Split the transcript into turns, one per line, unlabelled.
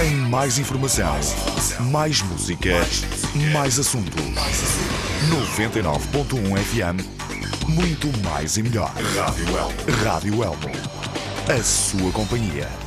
Tem mais informação, mais música, mais assuntos. 99.1 FM, muito mais e melhor. Rádio Elmo. A sua companhia.